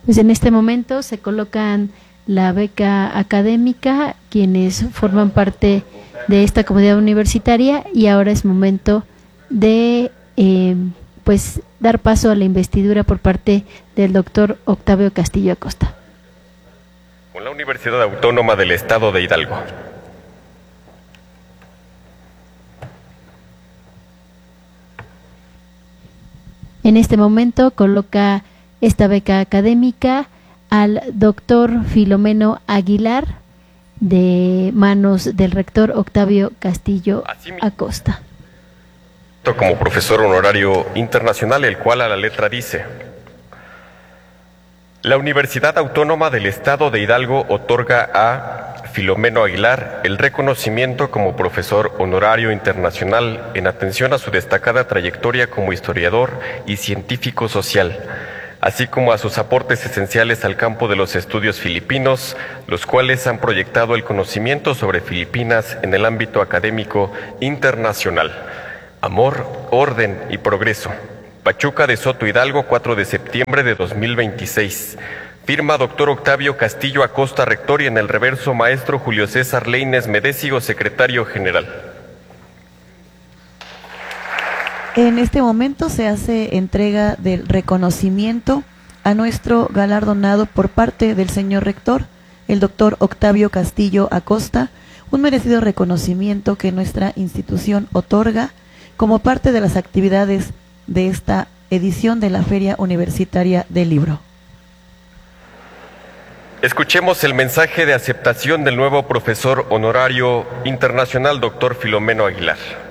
Pues en este momento se colocan la beca académica, quienes forman parte de esta comunidad universitaria, y ahora es momento de pues dar paso a la investidura por parte del doctor Octavio Castillo Acosta. Con la Universidad Autónoma del Estado de Hidalgo. En este momento coloca esta beca académica al doctor Filomeno Aguilar, de manos del rector Octavio Castillo Acosta. Como profesor honorario internacional, el cual a la letra dice: la Universidad Autónoma del Estado de Hidalgo otorga a Filomeno Aguilar el reconocimiento como profesor honorario internacional en atención a su destacada trayectoria como historiador y científico social, así como a sus aportes esenciales al campo de los estudios filipinos, los cuales han proyectado el conocimiento sobre Filipinas en el ámbito académico internacional. Amor, orden y progreso. Pachuca de Soto Hidalgo, 4 de septiembre de 2026. Firma doctor Octavio Castillo Acosta, rector, y en el reverso maestro Julio César Leines Medésigo, secretario general. En este momento se hace entrega del reconocimiento a nuestro galardonado por parte del señor rector, el doctor Octavio Castillo Acosta, un merecido reconocimiento que nuestra institución otorga como parte de las actividades de esta edición de la Feria Universitaria del Libro. Escuchemos el mensaje de aceptación del nuevo profesor honorario internacional, doctor Filomeno Aguilar.